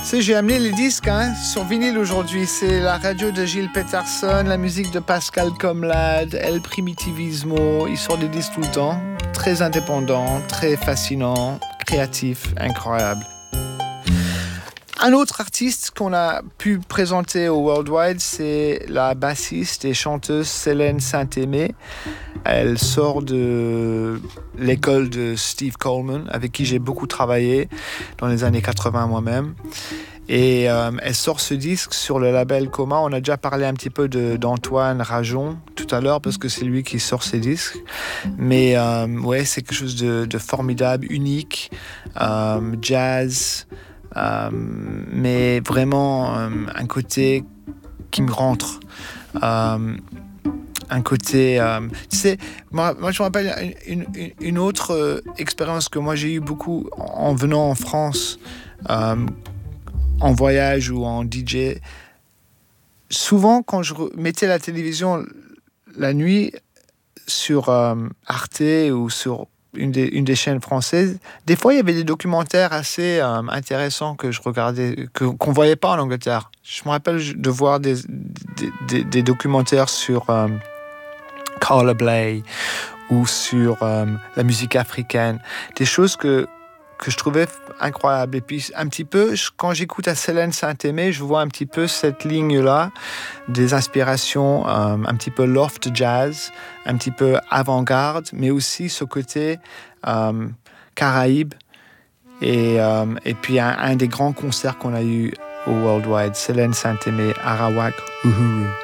J'ai amené les disques sur vinyle aujourd'hui. C'est la radio de Gilles Peterson, la musique de Pascal Comlade, El Primitivismo. Ils sortent des disques tout le temps. Très indépendants, très fascinants, créatifs, incroyables. Un autre artiste qu'on a pu présenter au Worldwide, c'est la bassiste et chanteuse Célène Saint-Aimé. Elle sort de l'école de Steve Coleman, avec qui j'ai beaucoup travaillé dans les années 80 moi-même. Et elle sort ce disque sur le label Coma. On a déjà parlé un petit peu d'Antoine Rajon tout à l'heure, parce que c'est lui qui sort ces disques. Mais ouais, c'est quelque chose de formidable, unique, jazz, mais vraiment un côté qui me rentre. Un côté... tu sais, moi je me rappelle une autre expérience que moi j'ai eu beaucoup en venant en France, en voyage ou en DJ. Souvent, quand je mettais la télévision la nuit sur Arte ou sur une des chaînes françaises, des fois il y avait des documentaires assez intéressants que je regardais, qu'on ne voyait pas en Angleterre. Je me rappelle de voir des documentaires sur Carla Bley ou sur la musique africaine, des choses que je trouvais incroyables. Et puis un petit peu, quand j'écoute à Célène Saint-Aimé, je vois un petit peu cette ligne-là des inspirations un petit peu loft jazz, un petit peu avant-garde, mais aussi ce côté Caraïbes. Et puis un des grands concerts qu'on a eu au Worldwide, Célène Saint-Aimé, Arawak, Uhuru.